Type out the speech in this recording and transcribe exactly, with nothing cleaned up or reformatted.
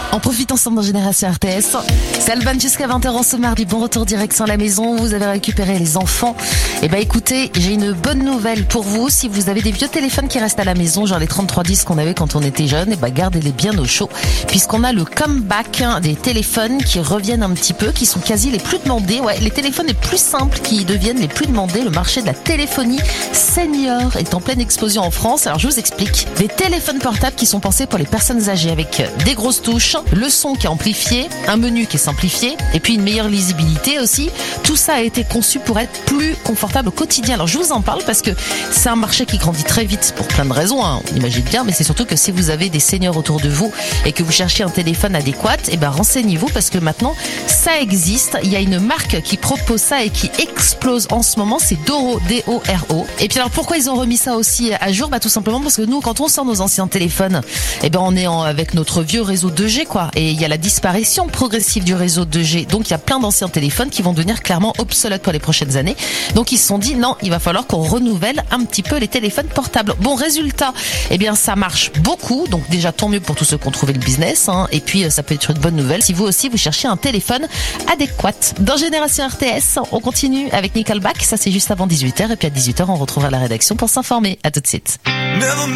On profite ensemble dans Génération R T S. C'est Alban jusqu'à vingt heures en ce mardi. Bon retour direction la maison. Vous avez récupéré les enfants. Eh ben écoutez, j'ai une bonne nouvelle pour vous. Si vous avez des vieux téléphones qui restent à la maison, genre les trente-trois dix qu'on avait quand on était jeune, eh ben gardez-les bien au chaud. Puisqu'on a le comeback des téléphones qui reviennent un petit peu, qui sont quasi les plus demandés. Ouais, les téléphones les plus simples qui deviennent les plus demandés. Le marché de la téléphonie senior est en pleine explosion en France. Alors je vous explique. Des téléphones portables qui sont pensés pour les personnes âgées avec des grosses touches, le son qui est amplifié, un menu qui est simplifié et puis une meilleure lisibilité aussi. Tout ça a été conçu pour être plus confortable au quotidien. Alors je vous en parle parce que c'est un marché qui grandit très vite pour plein de raisons, hein. On imagine bien, mais c'est surtout que si vous avez des seniors autour de vous et que vous cherchez un téléphone adéquat, eh ben renseignez-vous parce que maintenant ça existe. Il y a une marque qui propose ça et qui explose en ce moment, c'est Doro, D O R O. Et puis alors pourquoi ils ont remis ça aussi à jour? Bah tout simplement parce que nous, quand on sort nos anciens téléphones, eh ben on est en, avec notre vieux réseau deux G quoi. Et il y a la disparition progressive du réseau deux G. Donc il y a plein d'anciens téléphones qui vont devenir clairement obsolètes pour les prochaines années. Donc ils se sont dit non, il va falloir qu'on renouvelle un petit peu les téléphones portables. Bon résultat, eh bien ça marche beaucoup. Donc déjà tant mieux pour tous ceux qui ont trouvé le business, hein. Et puis ça peut être une bonne nouvelle si vous aussi vous cherchez un téléphone adéquat. Dans Génération R T S, on continue avec Nickelback. Ça c'est juste avant dix-huit heures et puis à dix-huit heures on retrouvera la rédaction pour s'informer. À tout de suite. Never